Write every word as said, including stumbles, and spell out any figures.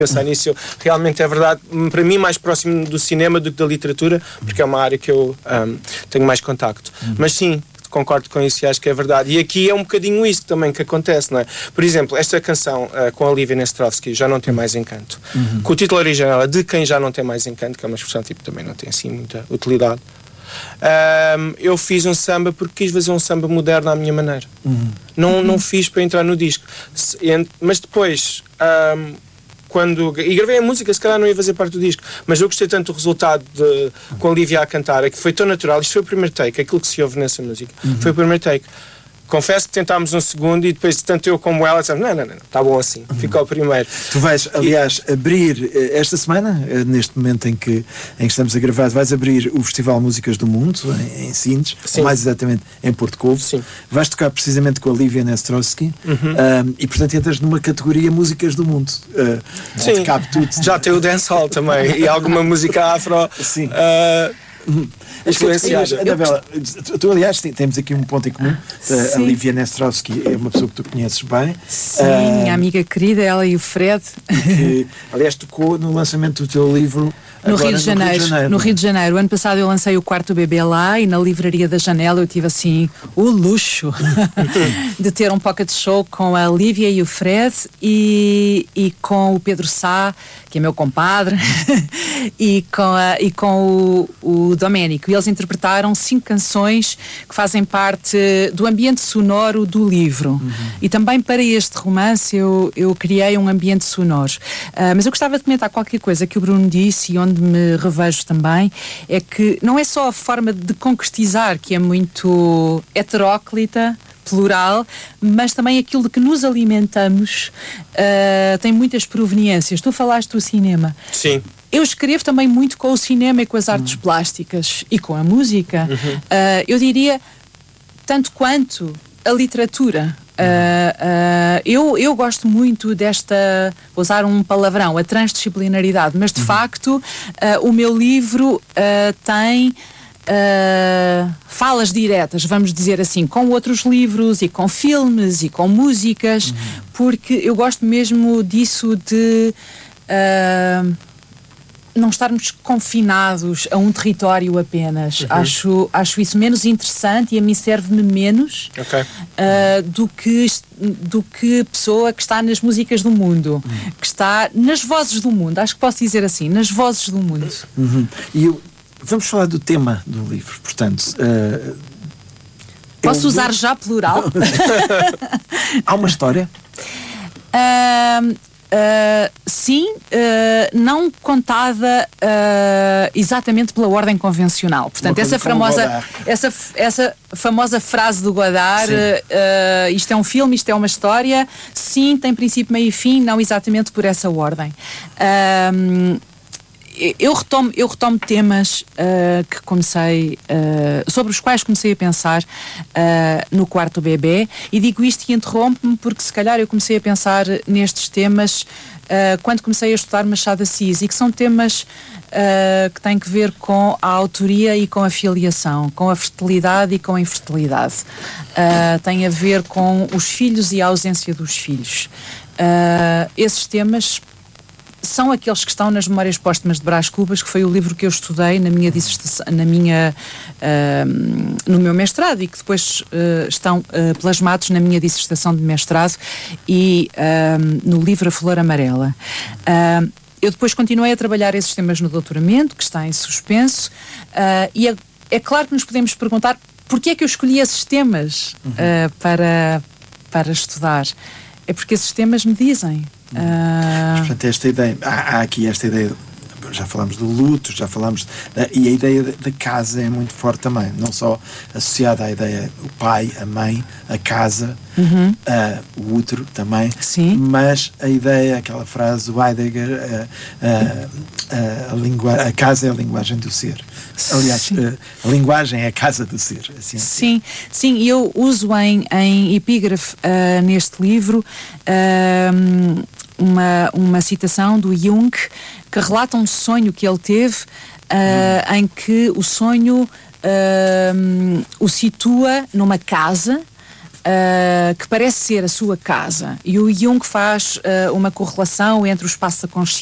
pensar nisso, eu, realmente é verdade, para mim mais próximo do cinema do que da literatura, porque é uma área que eu um, tenho mais contacto. Uhum. Mas sim, concordo com isso e acho que é verdade. E aqui é um bocadinho isso também que acontece, não é? Por exemplo, esta canção uh, com a Olivia Nestrovsky, Já Não Tem Mais Encanto, uhum. com o título original De Quem Já Não Tem Mais Encanto, que é uma expressão tipo também não tem assim muita utilidade. Um, eu fiz um samba porque quis fazer um samba moderno à minha maneira. Uhum. Não, uhum. não fiz para entrar no disco. Mas depois... Um, Quando, e gravei a música, se calhar não ia fazer parte do disco, mas eu gostei tanto do resultado de, com a Olivia a cantar, é que foi tão natural. Isto foi o primeiro take, aquilo que se ouve nessa música, uhum. foi o primeiro take. Confesso que tentámos um segundo e depois tanto eu como ela dissemos, não, não, não, está bom assim, uhum. ficou o primeiro. Tu vais, aliás, e... abrir esta semana, neste momento em que, em que estamos a gravar, vais abrir o Festival Músicas do Mundo, em, em Sines, ou mais exatamente em Porto Covo. Sim. Vais tocar precisamente com a Olivia Nestrovsky, uhum. um, e portanto entras numa categoria Músicas do Mundo. Uh, Sim, cabe tudo. Já tem o dancehall também, e alguma música afro. Sim. Uh, influenciada. Anabela, tu, tu aliás temos aqui um ponto em comum. A Olivia Nestrovsky é uma pessoa que tu conheces bem. Sim, uh, minha amiga querida, ela e o Fred. Que, aliás, tocou no lançamento do teu livro no, agora, Rio de Janeiro, no Rio de Janeiro. No Rio de Janeiro. O ano passado eu lancei o Quarto Bebê lá e na livraria da Janela eu tive assim o luxo de ter um pocket show com a Olivia e o Fred e, e com o Pedro Sá, que é meu compadre, e com, a, e com o, o Doménico. E eles interpretaram cinco canções que fazem parte do ambiente sonoro do livro. Uhum. E também para este romance eu, eu criei um ambiente sonoro. Uh, mas eu gostava de comentar qualquer coisa que o Bruno disse e onde me revejo também, é que não é só a forma de concretizar que é muito heteróclita, plural, mas também aquilo de que nos alimentamos uh, tem muitas proveniências. Tu falaste do cinema. Sim. Eu escrevo também muito com o cinema e com as artes uhum. plásticas e com a música. Uhum. Uh, eu diria, tanto quanto a literatura. Uh, uh, eu, eu gosto muito desta, vou usar um palavrão, a transdisciplinaridade, mas de uhum. facto uh, o meu livro uh, tem Uh, falas diretas, vamos dizer assim, com outros livros e com filmes e com músicas, uhum. porque eu gosto mesmo disso de uh, não estarmos confinados a um território apenas. Uhum. Acho, acho isso menos interessante e a mim serve-me menos okay. uh, do, que, do que pessoa que está nas músicas do mundo, uhum. que está nas vozes do mundo, acho que posso dizer assim, nas vozes do mundo. Uhum. E eu Vamos falar do tema do livro, portanto... Uh, Posso usar li... já plural? Há uma história? Uh, uh, sim, uh, não contada uh, exatamente pela ordem convencional. Portanto, essa famosa, essa, essa famosa frase do Godard, uh, isto é um filme, isto é uma história, sim, tem princípio, meio e fim, não exatamente por essa ordem. Uh, Eu retomo, eu retomo temas uh, que comecei, uh, sobre os quais comecei a pensar uh, no Quarto Bebê, e digo isto e interrompo-me porque se calhar eu comecei a pensar nestes temas uh, quando comecei a estudar Machado de Assis, e que são temas uh, que têm que ver com a autoria e com a filiação, com a fertilidade e com a infertilidade. Uh, tem a ver com os filhos e a ausência dos filhos. Uh, esses temas são aqueles que estão nas Memórias Póstumas de Brás Cubas, que foi o livro que eu estudei na minha dissertação, na minha, uh, no meu mestrado, e que depois uh, estão uh, plasmados na minha dissertação de mestrado e uh, no livro A Flor Amarela. Uh, eu depois continuei a trabalhar esses temas no doutoramento, que está em suspenso, uh, e é, é claro que nos podemos perguntar porquê é que eu escolhi esses temas uhum. uh, para, para estudar. É porque esses temas me dizem. Uh... Mas, portanto, esta ideia, há, há aqui esta ideia, já falámos do luto, já falámos, da, e a ideia da casa é muito forte também, não só associada à ideia o pai, a mãe, a casa, uhum. uh, o útero também, sim. mas a ideia, aquela frase do Heidegger, uh, uh, uh, a, lingua, a casa é a linguagem do ser. Aliás, uh, a linguagem é a casa do ser. Assim, sim, sim, e eu uso em, em epígrafe uh, neste livro uh, uma, uma citação do Jung que relata um sonho que ele teve uh, hum. em que o sonho uh, o situa numa casa uh, que parece ser a sua casa, e o Jung faz uh, uma correlação entre o espaço da consciência